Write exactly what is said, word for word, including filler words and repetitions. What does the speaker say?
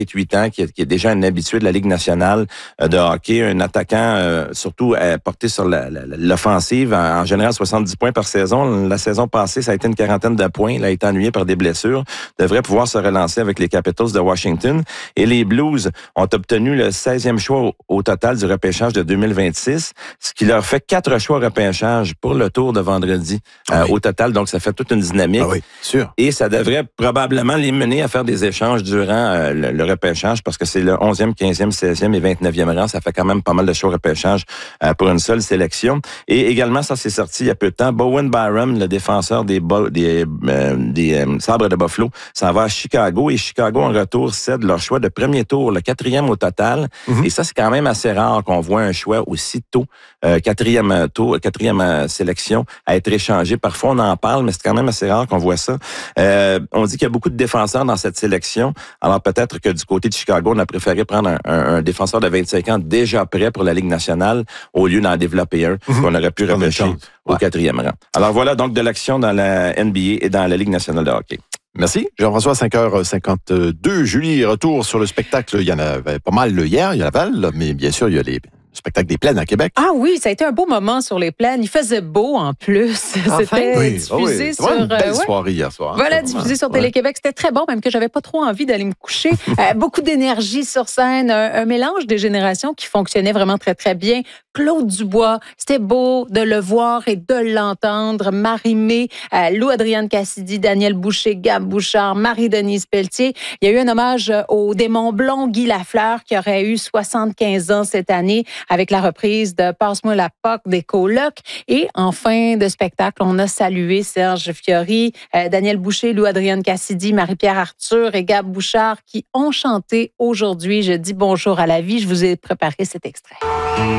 huit ans, qui est, qui est déjà un habitué de la Ligue nationale euh, de hockey, un attaquant euh, surtout euh, porté sur la, la, l'offensive, en, en général soixante-dix points par saison. La saison passée, ça a été une quarantaine de points. Il a été ennuyé par des blessures. Devrait pouvoir se relancer avec les Capitals de Washington. Et les Blues ont obtenu le seizième choix au, au total du repêchage de deux mille vingt-six, ce qui leur fait quatre choix repêchage pour le tour de vendredi euh, oui. au total. Donc, ça fait toute une dynamique. Ah oui, sûr. Et ça devrait probablement les mener à faire des échanges durant euh, le, le repêchage parce que c'est le onzième, quinzième, seizième et vingt-neuvième rang. Ça fait quand même pas mal de choix repêchage euh, pour une seule sélection. Et également, ça s'est sorti il y a peu de temps. Bowen Byram, le défenseur des, Bo- des, euh, des euh, Sabres de Buffalo, s'en va à Chicago. Et Chicago, en retour, cède leur choix de premier tour, le quatrième au total. Mm-hmm. Et ça, c'est quand même assez rare qu'on voit un choix aussi tôt, euh, quatrième tour, quatrième euh, sélection, à être échangé. Parfois, on en parle, mais c'est quand même assez rare qu'on voit ça. Euh, on dit qu'il y a beaucoup de défenseurs dans cette sélection. Alors, peut-être que du côté de Chicago, on a préféré prendre un, un, un défenseur de vingt-cinq ans déjà prêt pour la Ligue nationale au lieu d'en développer un mm-hmm. qu'on aurait pu repêcher au ouais. quatrième rang. Alors, voilà donc de l'action dans la N B A et dans la Ligue nationale de hockey. Merci. Jean-François, cinq heures cinquante-deux. Julie, retour sur le spectacle. Il y en avait pas mal hier, il y en avait, là, mais bien sûr, il y a les... spectacle des Plaines à Québec. Ah oui, ça a été un beau moment sur les Plaines. Il faisait beau en plus. Enfin, C'était oui, diffusé oh oui. sur... une belle euh, ouais. soirée hier soir. Hein, voilà, diffusé sur Télé-Québec. C'était très bon, même que j'avais pas trop envie d'aller me coucher. euh, beaucoup d'énergie sur scène, un, un mélange des générations qui fonctionnait vraiment très, très bien. Claude Dubois, c'était beau de le voir et de l'entendre. Marie-Mé, euh, Lou-Adrienne Cassidy, Daniel Boucher, Gab Bouchard, Marie-Denise Pelletier. Il y a eu un hommage au démon blond Guy Lafleur qui aurait eu soixante-quinze ans cette année avec la reprise de Passe-moi la P O C des colocs. Et en fin de spectacle, on a salué Serge Fiori, euh, Daniel Boucher, Lou-Adrienne Cassidy, Marie-Pierre Arthur et Gab Bouchard qui ont chanté aujourd'hui. Je dis bonjour à la vie. Je vous ai préparé cet extrait.